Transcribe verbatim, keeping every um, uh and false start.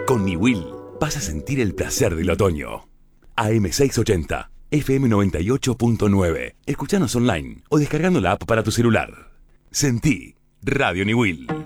Con Niwil vas a sentir el placer del otoño. A M seiscientos ochenta, F M noventa y ocho punto nueve. Escuchanos online o descargando la app para tu celular. Sentí Radio Niwil.